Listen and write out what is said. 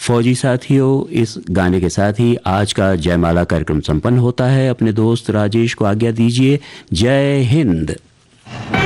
फौजी साथियों, इस गाने के साथ ही आज का जयमाला कार्यक्रम संपन्न होता है। अपने दोस्त राजेश को आज्ञा दीजिए। जय हिंद।